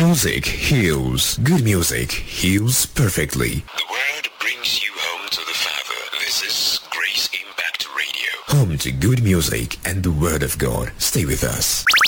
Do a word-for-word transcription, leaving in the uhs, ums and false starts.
music heals. Good music heals perfectly. The word brings you home to the Father. This is Grace Impact Radio. Home to good music and the Word of God. Stay with us.